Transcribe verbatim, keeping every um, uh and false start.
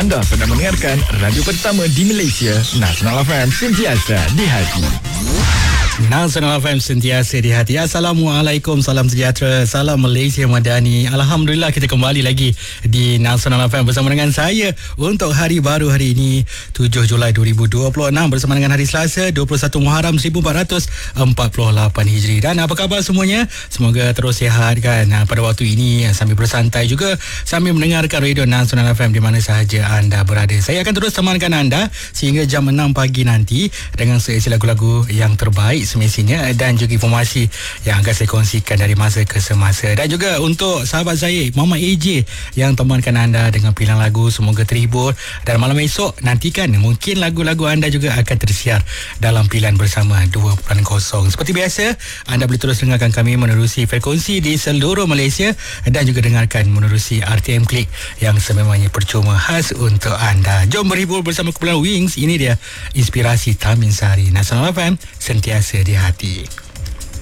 Anda sedang mendengarkan radio pertama di Malaysia, Nasional F M, sentiasa di hati. Nasional F M sentiasa di hati. Assalamualaikum, salam sejahtera, salam Malaysia Madani. Alhamdulillah kita kembali lagi di Nasional F M bersama dengan saya untuk hari baru hari ini tujuh Julai dua ribu dua puluh enam bersama dengan hari Selasa dua puluh satu Muharram seribu empat ratus empat puluh lapan Hijri. Dan apa khabar semuanya? Semoga terus sihat kan pada waktu ini, sambil bersantai juga sambil mendengarkan radio Nasional F M di mana sahaja anda berada. Saya akan terus temankan anda sehingga jam enam pagi nanti dengan sesi lagu-lagu yang terbaik semestinya dan juga informasi yang akan saya kongsikan dari masa ke semasa. Dan juga untuk sahabat saya Mama A J yang temankan anda dengan pilihan lagu, semoga terhibur. Dan malam esok nantikan mungkin lagu-lagu anda juga akan tersiar dalam pilihan bersama dua titik kosong. Seperti biasa, anda boleh terus dengarkan kami menerusi frekuensi di seluruh Malaysia dan juga dengarkan menerusi R T M Klik yang sememangnya percuma khas untuk anda. Jom berhibur bersama kumpulan Wings. Ini dia Inspirasi Tamin Sari. Nasional F M sentiasa di hati.